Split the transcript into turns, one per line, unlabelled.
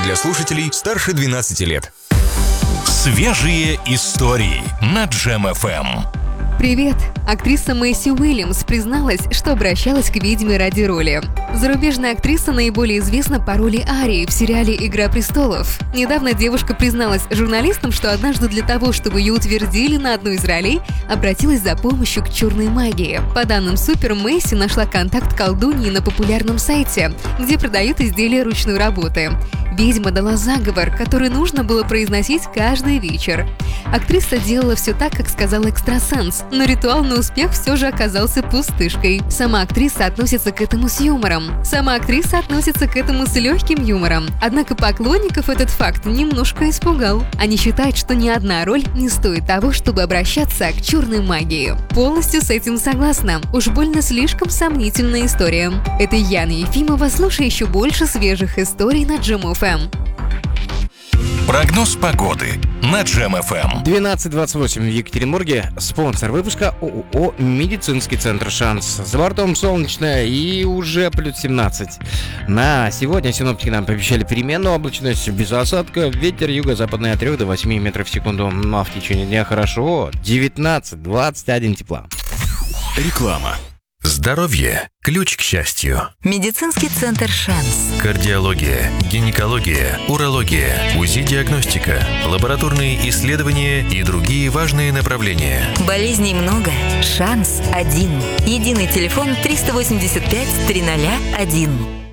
для слушателей старше 12 лет.
Свежие истории на Джем FM.
Привет! Актриса Мэйси Уильямс призналась, что обращалась к ведьме ради роли. Зарубежная актриса наиболее известна по роли Арии в сериале «Игра престолов». Недавно девушка призналась журналистам, что однажды для того, чтобы ее утвердили на одну из ролей, обратилась за помощью к черной магии. По данным Супер, Мэйси нашла контакт колдуньи на популярном сайте, где продают изделия ручной работы. Ведьма дала заговор, который нужно было произносить каждый вечер. Актриса делала все так, как сказал экстрасенс, но ритуал на успех все же оказался пустышкой. Сама актриса относится к этому с юмором. С легким юмором. Однако поклонников этот факт немножко испугал. Они считают, что ни одна роль не стоит того, чтобы обращаться к черной магии. Полностью с этим согласна. Уж больно слишком сомнительная история. Это Яна Ефимова. Слушай еще больше свежих историй на Джем FM.
Прогноз погоды на Джем FM.
12:28 в Екатеринбурге. Спонсор выпуска ООО «Медицинский центр Шанс». За бортом солнечно и уже плюс 17. На сегодня синоптики нам пообещали переменную облачность без осадка. Ветер юго-западный от 3 до 8 метров в секунду. Ну а в течение дня хорошо. 19-21 тепла.
Реклама.
Здоровье – ключ к счастью.
Медицинский центр «Шанс».
Кардиология, гинекология, урология, УЗИ-диагностика, лабораторные исследования и другие важные направления.
Болезней много. «Шанс» один. Единый телефон 385 301.